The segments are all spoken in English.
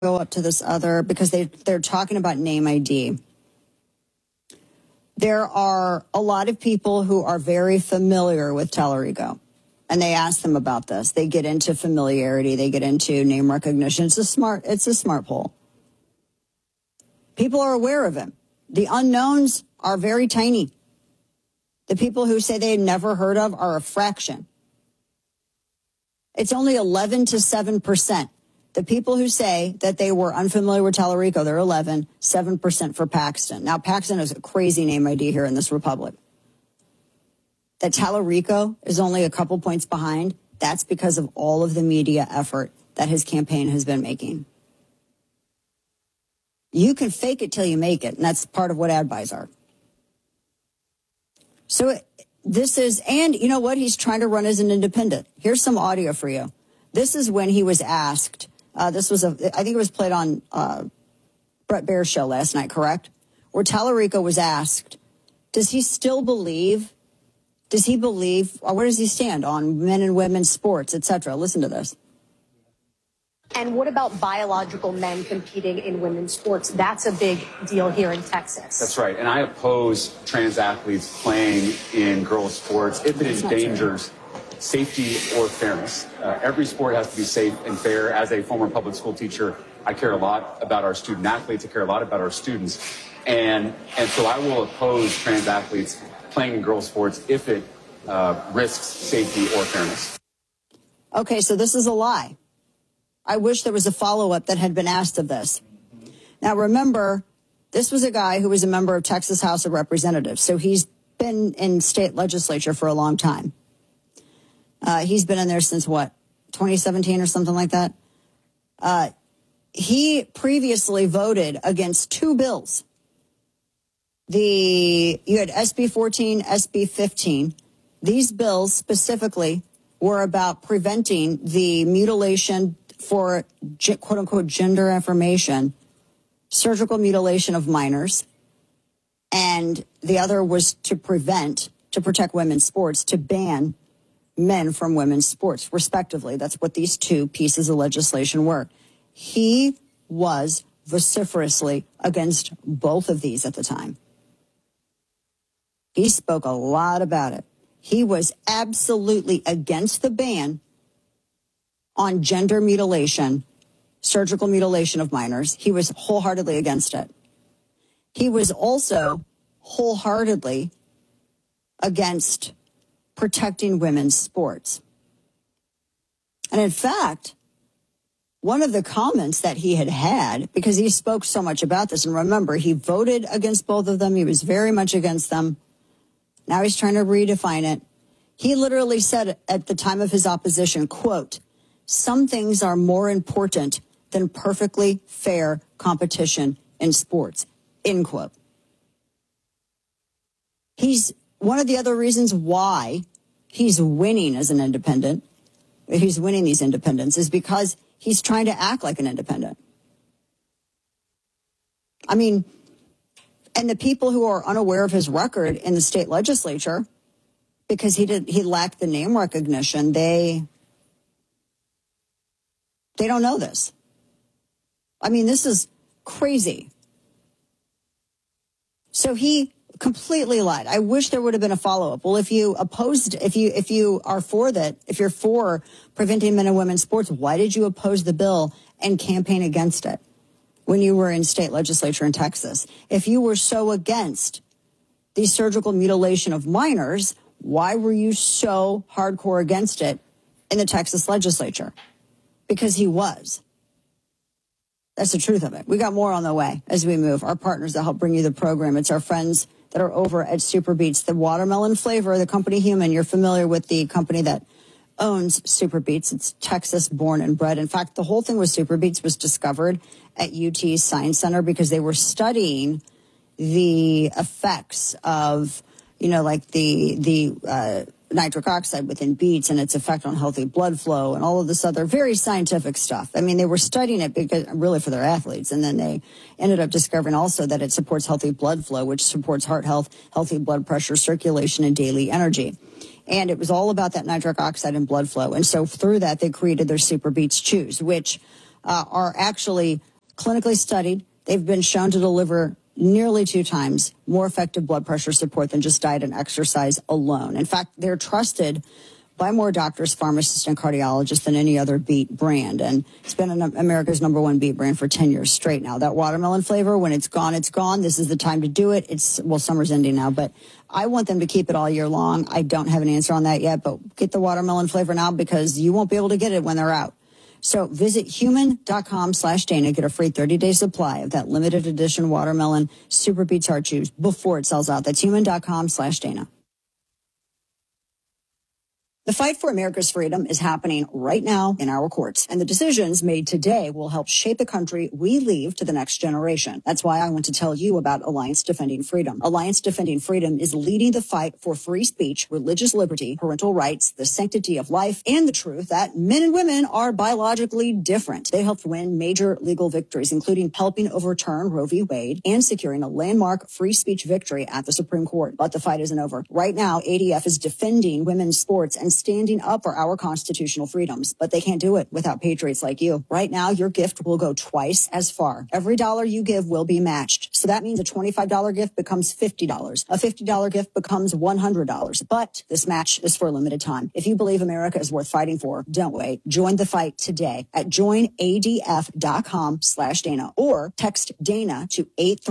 go up to this other, because they're talking about name ID. There are a lot of people who are very familiar with Tallarico, and they ask them about this. They get into familiarity. They get into name recognition. It's a smart poll. People are aware of him. The unknowns are very tiny. The people who say they've never heard of are a fraction. It's only 11 to 7%. The people who say that they were unfamiliar with Tallarico, they're 11, 7% for Paxton. Now, Paxton is a crazy name ID here in this republic. That Tallarico is only a couple points behind, that's because of all of the media effort that his campaign has been making. You can fake it till you make it, and that's part of what ad buys are. So this is, and you know what? He's trying to run as an independent. Here's some audio for you. This is when he was asked, I think it was played on Brett Baer's show last night, correct? Where Tallarico was asked, does he believe, where does he stand on men and women's sports, et cetera? Listen to this. And what about biological men competing in women's sports? That's a big deal here in Texas. That's right. And I oppose trans athletes playing in girls' sports if it endangers safety or fairness. Every sport has to be safe and fair. As a former public school teacher, I care a lot about our student athletes. I care a lot about our students. And so I will oppose trans athletes playing in girls' sports if it risks safety or fairness. Okay, so this is a lie. I wish there was a follow-up that had been asked of this. Now, remember, this was a guy who was a member of Texas House of Representatives, so he's been in state legislature for a long time. He's been in there since, 2017 or something like that? He previously voted against two bills. You had SB 14, SB 15. These bills specifically were about preventing the mutilation for quote-unquote gender affirmation, surgical mutilation of minors, and the other was to protect women's sports, to ban men from women's sports, respectively. That's what these two pieces of legislation were. He was vociferously against both of these at the time. He spoke a lot about it. He was absolutely against the ban on gender mutilation, surgical mutilation of minors. He was wholeheartedly against it. He was also wholeheartedly against protecting women's sports. And in fact, one of the comments that he had, because he spoke so much about this, and remember, he voted against both of them. He was very much against them. Now he's trying to redefine it. He literally said at the time of his opposition, quote, "Some things are more important than perfectly fair competition in sports," end quote. He's one of the other reasons why he's winning as an independent, he's winning these independents, is because he's trying to act like an independent. I mean, and the people who are unaware of his record in the state legislature, because he lacked the name recognition, they don't know this. I mean, this is crazy. So he completely lied. I wish there would have been a follow-up. Well, if you are for that, if you're for preventing men and women's sports, why did you oppose the bill and campaign against it when you were in state legislature in Texas? If you were so against the surgical mutilation of minors, why were you so hardcore against it in the Texas legislature? Because he was. That's the truth of it. We got more on the way as we move. Our partners that help bring you the program. It's our friends that are over at Super Beets. The watermelon flavor, the company Human, you're familiar with the company that owns Super Beets. It's Texas born and bred. In fact, the whole thing with Super Beets was discovered at UT's Science Center because they were studying the effects of, like the nitric oxide within beets and its effect on healthy blood flow and all of this other very scientific stuff. I mean, they were studying it because really for their athletes. And then they ended up discovering also that it supports healthy blood flow, which supports heart health, healthy blood pressure, circulation, and daily energy. And it was all about that nitric oxide and blood flow. And so through that, they created their Super Beets Chews, which are actually clinically studied. They've been shown to deliver nearly 2 times more effective blood pressure support than just diet and exercise alone. In fact, they're trusted by more doctors, pharmacists, and cardiologists than any other beet brand. And it's been America's #1 beet brand for 10 years straight now. That watermelon flavor, when it's gone, it's gone. This is the time to do it. Summer's ending now, but I want them to keep it all year long. I don't have an answer on that yet, but get the watermelon flavor now because you won't be able to get it when they're out. So visit human.com/Dana. Get a free 30-day supply of that limited edition watermelon Super Beets Heart Chews before it sells out. That's human.com/Dana. The fight for America's freedom is happening right now in our courts, and the decisions made today will help shape the country we leave to the next generation. That's why I want to tell you about Alliance Defending Freedom. Alliance Defending Freedom is leading the fight for free speech, religious liberty, parental rights, the sanctity of life, and the truth that men and women are biologically different. They helped win major legal victories, including helping overturn Roe v. Wade and securing a landmark free speech victory at the Supreme Court. But the fight isn't over. Right now, ADF is defending women's sports and standing up for our constitutional freedoms, but they can't do it without patriots like you. Right now, your gift will go twice as far. Every dollar you give will be matched. So that means a $25 gift becomes $50. A $50 gift becomes $100. But this match is for a limited time. If you believe America is worth fighting for, don't wait. Join the fight today at joinadf.com/Dana or text Dana to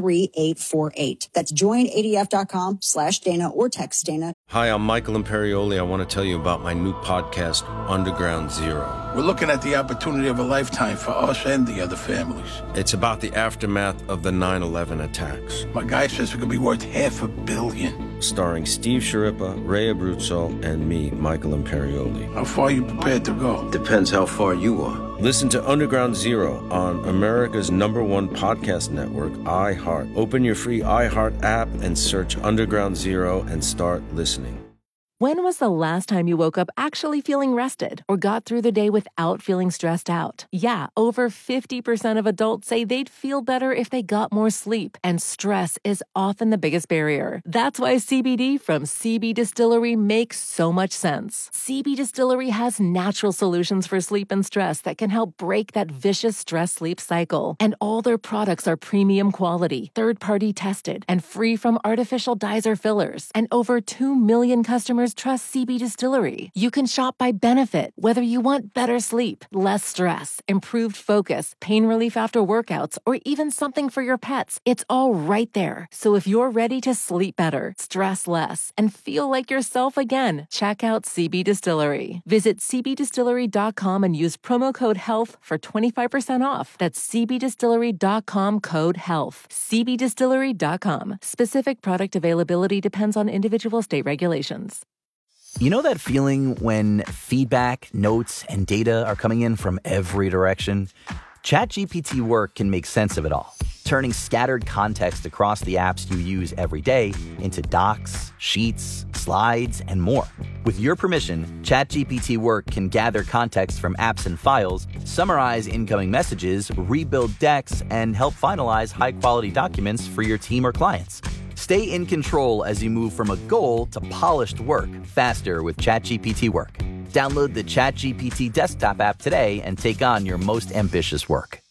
83848. That's joinadf.com/Dana or text Dana. Hi, I'm Michael Imperioli. I want to tell you about my new podcast, Underground Zero. We're looking at the opportunity of a lifetime for us and the other families. It's about the aftermath of the 9/11 attacks. My guy says it could be worth $500 million. Starring Steve Sciarippa, Ray Abruzzo, and me, Michael Imperioli. How far are you prepared to go? Depends how far you are. Listen to Underground Zero on America's #1 podcast network, iHeart. Open your free iHeart app and search Underground Zero and start listening. When was the last time you woke up actually feeling rested or got through the day without feeling stressed out? Yeah, over 50% of adults say they'd feel better if they got more sleep, and stress is often the biggest barrier. That's why CBD from CB Distillery makes so much sense. CB Distillery has natural solutions for sleep and stress that can help break that vicious stress-sleep cycle. And all their products are premium quality, third-party tested, and free from artificial dyes or fillers. And over 2 million customers trust CB Distillery. You can shop by benefit, whether you want better sleep, less stress, improved focus, pain relief after workouts, or even something for your pets. It's all right there. So if you're ready to sleep better, stress less, and feel like yourself again, check out CB Distillery. Visit cbdistillery.com and use promo code HEALTH for 25% off. That's cbdistillery.com, code HEALTH. cbdistillery.com. Specific product availability depends on individual state regulations. You know that feeling when feedback, notes, and data are coming in from every direction? ChatGPT Work can make sense of it all, turning scattered context across the apps you use every day into docs, sheets, slides, and more. With your permission, ChatGPT Work can gather context from apps and files, summarize incoming messages, rebuild decks, and help finalize high-quality documents for your team or clients. Stay in control as you move from a goal to polished work faster with ChatGPT Work. Download the ChatGPT desktop app today and take on your most ambitious work.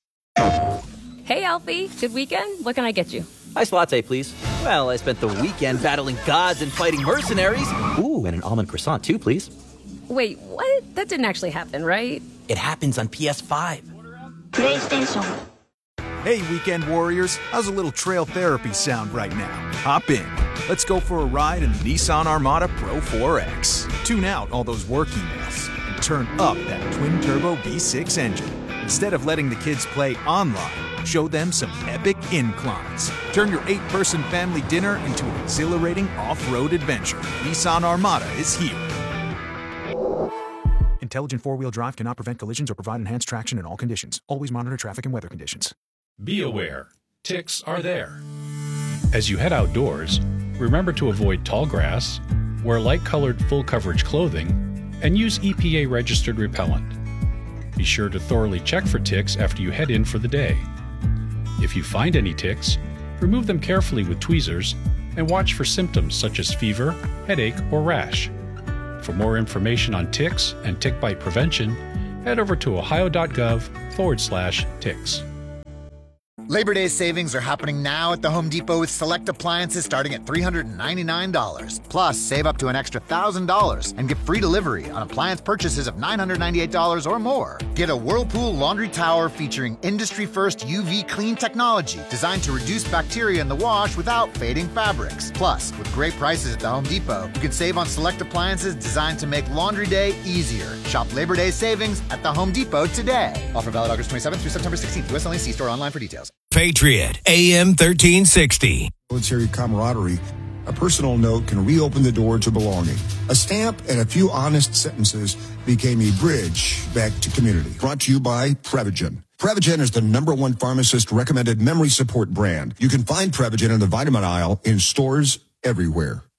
Hey, Alfie. Good weekend? What can I get you? Iced latte, please. Well, I spent the weekend battling gods and fighting mercenaries. Ooh, and an almond croissant, too, please. Wait, what? That didn't actually happen, right? It happens on PS5. PlayStation. Hey, weekend warriors, how's a little trail therapy sound right now? Hop in. Let's go for a ride in the Nissan Armada Pro 4X. Tune out all those work emails and turn up that twin-turbo V6 engine. Instead of letting the kids play online, show them some epic inclines. Turn your 8-person family dinner into an exhilarating off-road adventure. Nissan Armada is here. Intelligent four-wheel drive cannot prevent collisions or provide enhanced traction in all conditions. Always monitor traffic and weather conditions. Be aware, ticks are there. As you head outdoors, remember to avoid tall grass, wear light-colored full-coverage clothing, and use EPA-registered repellent. Be sure to thoroughly check for ticks after you head in for the day. If you find any ticks, remove them carefully with tweezers and watch for symptoms such as fever, headache, or rash. For more information on ticks and tick bite prevention, head over to ohio.gov/ticks. Labor Day savings are happening now at the Home Depot with select appliances starting at $399. Plus, save up to an extra $1,000 and get free delivery on appliance purchases of $998 or more. Get a Whirlpool laundry tower featuring industry-first UV clean technology designed to reduce bacteria in the wash without fading fabrics. Plus, with great prices at the Home Depot, you can save on select appliances designed to make laundry day easier. Shop Labor Day savings at the Home Depot today. Offer valid August 27th through September 16th. US only. See store online for details. Patriot, AM 1360. Military camaraderie, a personal note can reopen the door to belonging. A stamp and a few honest sentences became a bridge back to community. Brought to you by Prevagen. Prevagen is the #1 pharmacist-recommended memory support brand. You can find Prevagen in the vitamin aisle in stores everywhere.